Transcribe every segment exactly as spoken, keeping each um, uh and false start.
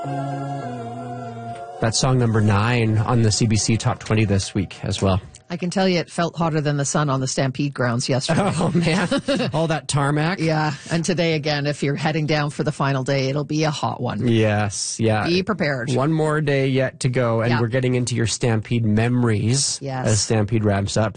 That's song number nine on the C B C Top twenty this week as well. I can tell you it felt hotter than the sun on the Stampede grounds yesterday. Oh, man. All that tarmac. Yeah. And today, again, if you're heading down for the final day, it'll be a hot one. Yes. Yeah. Be prepared. One more day yet to go, and yeah. we're getting into your Stampede memories yes. as Stampede ramps up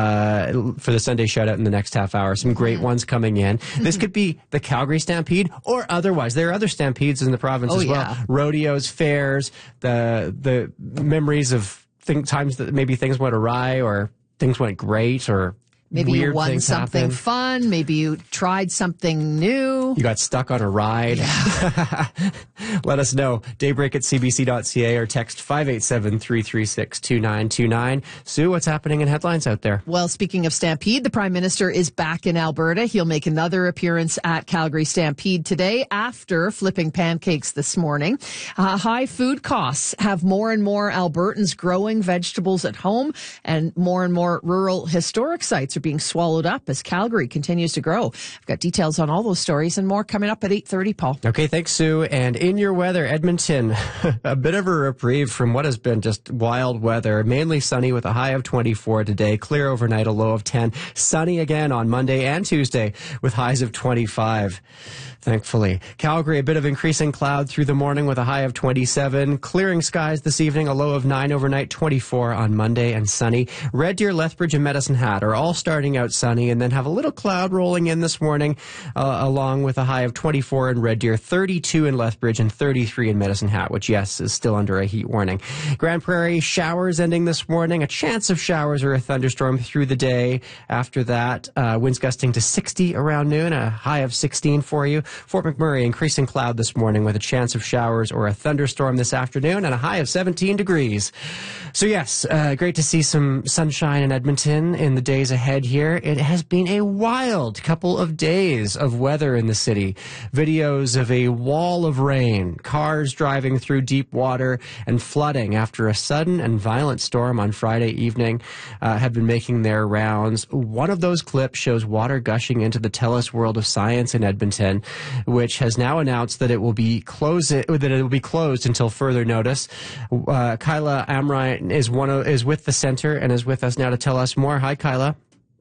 uh, for the Sunday Shoutout in the next half hour. Some great mm-hmm. ones coming in. This could be the Calgary Stampede or otherwise. There are other Stampedes in the province oh, as well. Yeah. Rodeos, fairs, the the memories of think times that maybe things went awry or things went great or maybe weird you won things something happen. fun. Maybe you tried something new. You got stuck on a ride. Yeah. Let us know. Daybreak at c b c dot c a or text five eight seven, three three six, two nine two nine. Sue, what's happening in headlines out there? Well, speaking of Stampede, the Prime Minister is back in Alberta. He'll make another appearance at Calgary Stampede today after flipping pancakes this morning. Uh, high food costs have more and more Albertans growing vegetables at home, and more and more rural historic sites are being swallowed up as Calgary continues to grow. I've got details on all those stories and more coming up at eight thirty, Paul. Okay, thanks, Sue. And in your weather, Edmonton, a bit of a reprieve from what has been just wild weather. Mainly sunny with a high of twenty-four today. Clear overnight, a low of ten. Sunny again on Monday and Tuesday with highs of twenty-five. Thankfully. Calgary, a bit of increasing cloud through the morning with a high of twenty-seven. Clearing skies this evening, a low of nine overnight, twenty-four on Monday and sunny. Red Deer, Lethbridge, and Medicine Hat are all starting out sunny and then have a little cloud rolling in this morning, uh, along with a high of twenty-four in Red Deer, thirty-two in Lethbridge, and thirty-three in Medicine Hat, which, yes, is still under a heat warning. Grand Prairie, showers ending this morning. A chance of showers or a thunderstorm through the day. After that, uh, winds gusting to sixty around noon, a high of sixteen for you. Fort McMurray, increasing cloud this morning with a chance of showers or a thunderstorm this afternoon and a high of seventeen degrees. So yes, uh, great to see some sunshine in Edmonton in the days ahead here. It has been a wild couple of days of weather in the city. Videos of a wall of rain, cars driving through deep water, and flooding after a sudden and violent storm on Friday evening uh, have been making their rounds. One of those clips shows water gushing into the TELUS World of Science in Edmonton, which has now announced that it will be closed that it will be closed until further notice. Uh, Kyla Amrine is one of, is with the center and is with us now to tell us more. Hi, Kyla.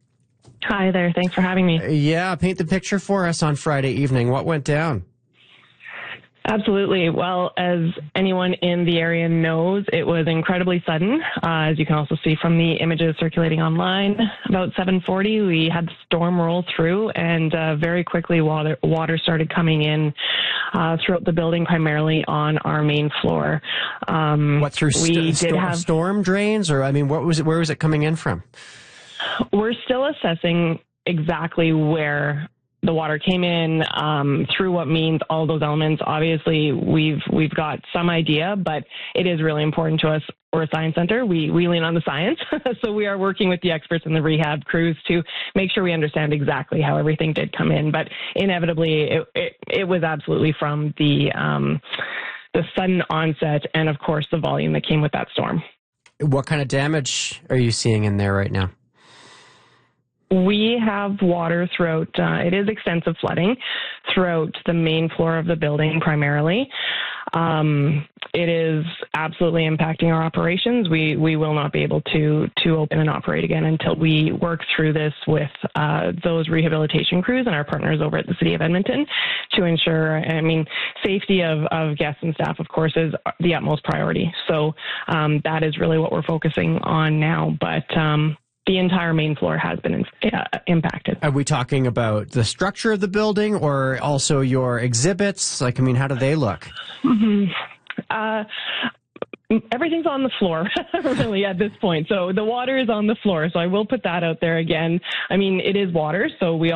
Hi there. Thanks for having me. Yeah, paint the picture for us on Friday evening. What went down? Absolutely. Well, as anyone in the area knows, it was incredibly sudden. Uh, as you can also see from the images circulating online, about seven forty, we had the storm roll through, and uh, very quickly water, water started coming in uh, throughout the building, primarily on our main floor. Um, what, through st- we st- did have storm drains? Or, I mean, what was it, where was it coming in from? We're still assessing exactly where the water came in, um, through what means, all those elements. Obviously, we've we've got some idea, but it is really important to us. We're a science center. We, we lean on the science. So we are working with the experts and the rehab crews to make sure we understand exactly how everything did come in. But inevitably, it, it, it was absolutely from the um, the sudden onset and, of course, the volume that came with that storm. What kind of damage are you seeing in there right now? We have water throughout, uh, it is extensive flooding throughout the main floor of the building primarily. Um, it is absolutely impacting our operations. We we will not be able to to open and operate again until we work through this with uh, those rehabilitation crews and our partners over at the City of Edmonton to ensure, I mean, safety of, of guests and staff, of course, is the utmost priority. So um, that is really what we're focusing on now. But um the entire main floor has been uh, impacted. Are we talking about the structure of the building or also your exhibits? Like, I mean, how do they look? Mm-hmm. Uh, everything's on the floor, really, at this point. So the water is on the floor. So I will put that out there again. I mean, it is water, so we